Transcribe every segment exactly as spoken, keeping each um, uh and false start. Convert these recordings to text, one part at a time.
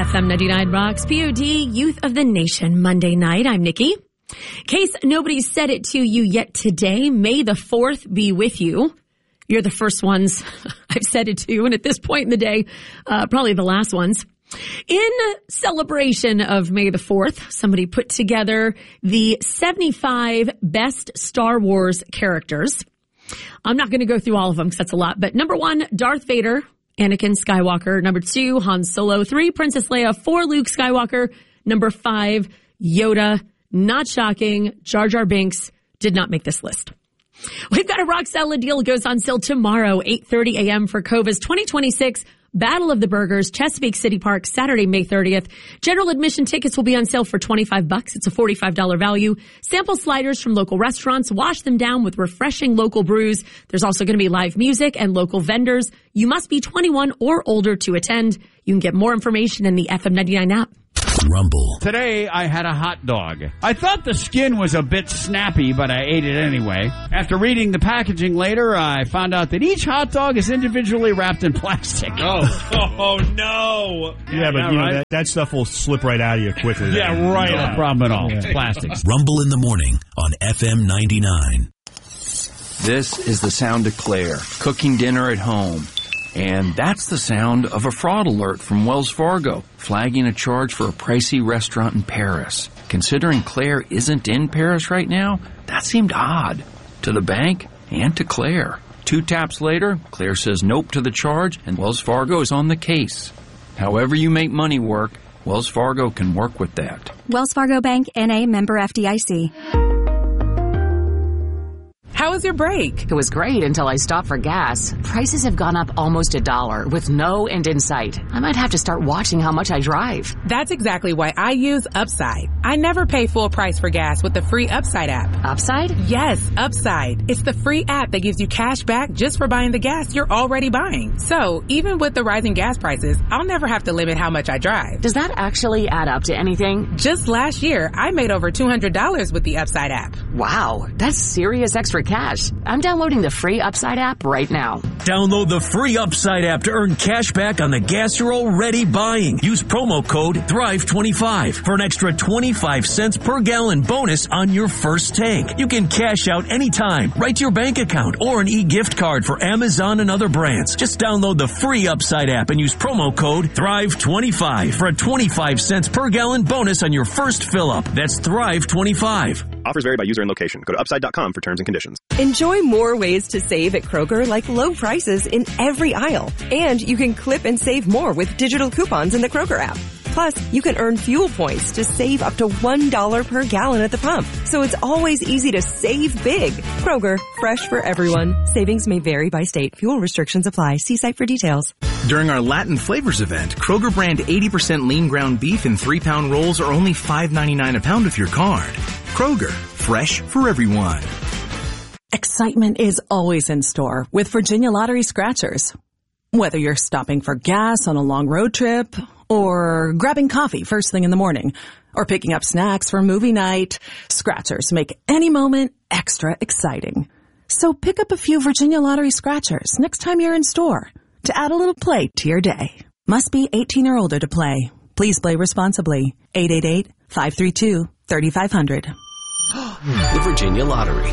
F M ninety-nine Rocks, P O D, Youth of the Nation, Monday night. I'm Nikki. In case nobody said it to you yet today, May the fourth be with you. You're the first ones I've said it to, and at this point in the day, uh, probably the last ones. In celebration of May the fourth, somebody put together the seventy-five best Star Wars characters. I'm not going to go through all of them because that's a lot, but number one, Darth Vader, Anakin Skywalker. Number two, Han Solo. Three, Princess Leia. Four, Luke Skywalker. Number five, Yoda. Not shocking, Jar Jar Binks did not make this list. We've got a rock solid deal. It goes on sale tomorrow, eight thirty a.m. for Cova's twenty twenty-six Battle of the Burgers, Chesapeake City Park, Saturday, May thirtieth. General admission tickets will be on sale for twenty-five bucks. It's a forty-five dollars value. Sample sliders from local restaurants. Wash them down with refreshing local brews. There's also going to be live music and local vendors. You must be twenty-one or older to attend. You can get more information in the F M ninety-nine app. Rumble. Today, I had a hot dog. I thought the skin was a bit snappy, but I ate it anyway. After reading the packaging later, I found out that each hot dog is individually wrapped in plastic. Oh, oh no. Yeah, yeah but yeah, you know, right? that, that stuff will slip right out of you quickly. Yeah, there. right. No No problem at all. Yeah. It's plastic. Rumble in the morning on F M ninety-nine. This is the sound of Claire, cooking dinner at home. And that's the sound of a fraud alert from Wells Fargo, flagging a charge for a pricey restaurant in Paris. Considering Claire isn't in Paris right now, that seemed odd to the bank and to Claire. Two taps later, Claire says nope to the charge, and Wells Fargo is on the case. However you make money work, Wells Fargo can work with that. Wells Fargo Bank, N A, member F D I C. How was your break? It was great until I stopped for gas. Prices have gone up almost a dollar with no end in sight. I might have to start watching how much I drive. That's exactly why I use Upside. I never pay full price for gas with the free Upside app. Upside? Yes, Upside. It's the free app that gives you cash back just for buying the gas you're already buying. So even with the rising gas prices, I'll never have to limit how much I drive. Does that actually add up to anything? Just last year, I made over two hundred dollars with the Upside app. Wow, that's serious extra cash. I'm downloading the free Upside app right now. Download the free Upside app to earn cash back on the gas you're already buying. Use promo code thrive twenty-five for an extra twenty-five cents per gallon bonus on your first tank. You can cash out anytime, right to your bank account, or an e-gift card for Amazon and other brands. Just download the free Upside app and use promo code thrive twenty-five for a twenty-five cents per gallon bonus on your first fill-up. That's thrive twenty-five. Offers vary by user and location. Go to upside dot com for terms and conditions. Enjoy more ways to save at Kroger, like low prices in every aisle. And you can clip and save more with digital coupons in the Kroger app. Plus, you can earn fuel points to save up to one dollar per gallon at the pump. So it's always easy to save big. Kroger, fresh for everyone. Savings may vary by state. Fuel restrictions apply. See site for details. During our Latin Flavors event, Kroger brand eighty percent lean ground beef and three pound rolls are only five ninety-nine a pound with your card. Kroger, fresh for everyone. Excitement is always in store with Virginia Lottery Scratchers. Whether you're stopping for gas on a long road trip, or grabbing coffee first thing in the morning, or picking up snacks for movie night, Scratchers make any moment extra exciting. So pick up a few Virginia Lottery Scratchers next time you're in store to add a little play to your day. Must be eighteen or older to play. Please play responsibly. eight eight eight, five three two, three five zero zero. The Virginia Lottery.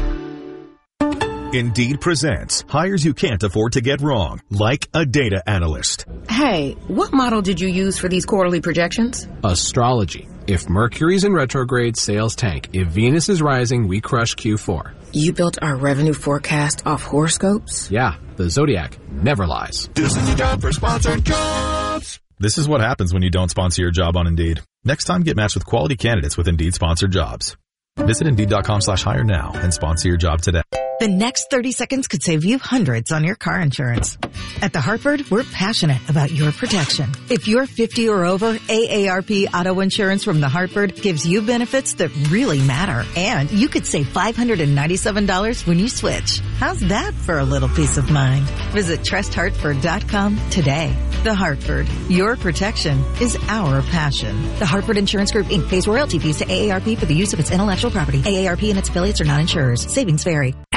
Indeed presents hires you can't afford to get wrong, like a data analyst. Hey, what model did you use for these quarterly projections? Astrology. If Mercury's in retrograde, sales tank. If Venus is rising, we crush Q four. You built our revenue forecast off horoscopes? Yeah, the Zodiac never lies. This is your job for sponsored jobs. This is what happens when you don't sponsor your job on Indeed. Next time, get matched with quality candidates with Indeed sponsored jobs. Visit Indeed.com slash hire now and sponsor your job today. The next thirty seconds could save you hundreds on your car insurance. At The Hartford, we're passionate about your protection. If you're fifty or over, A A R P Auto Insurance from The Hartford gives you benefits that really matter. And you could save five hundred ninety-seven dollars when you switch. How's that for a little peace of mind? Visit trust hartford dot com today. The Hartford, your protection is our passion. The Hartford Insurance Group, Incorporated pays royalty fees to A A R P for the use of its intellectual property. A A R P and its affiliates are not insurers. Savings vary.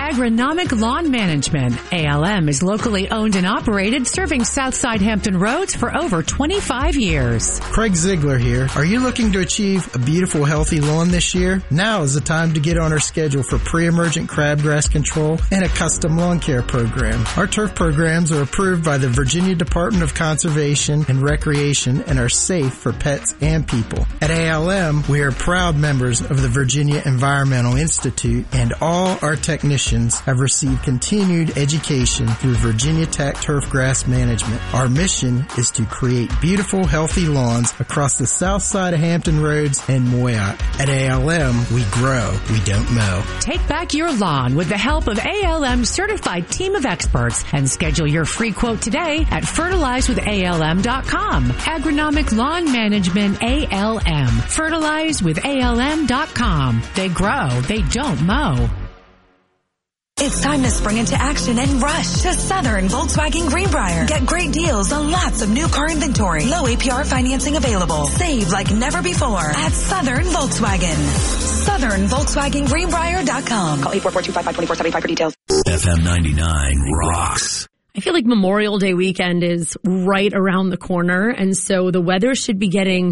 Agronomic Lawn Management. A L M is locally owned and operated, serving Southside Hampton Roads for over twenty-five years. Craig Ziegler here. Are you looking to achieve a beautiful, healthy lawn this year? Now is the time to get on our schedule for pre-emergent crabgrass control and a custom lawn care program. Our turf programs are approved by the Virginia Department of Conservation and Recreation and are safe for pets and people. At A L M, we are proud members of the Virginia Environmental Institute, and all our technicians have received continued education through Virginia Tech Turfgrass Management. Our mission is to create beautiful, healthy lawns across the south side of Hampton Roads and Moyock. At A L M, we grow, we don't mow. Take back your lawn with the help of A L M's certified team of experts and schedule your free quote today at fertilize with A L M dot com. Agronomic Lawn Management A L M. fertilize with A L M dot com. They grow, they don't mow. It's time to spring into action and rush to Southern Volkswagen Greenbrier. Get great deals on lots of new car inventory. Low A P R financing available. Save like never before at Southern Volkswagen. Southern Volkswagen Greenbrier dot com. Call eight four four, two five five, two four seven five for details. F M ninety-nine rocks. I feel like Memorial Day weekend is right around the corner, and so the weather should be getting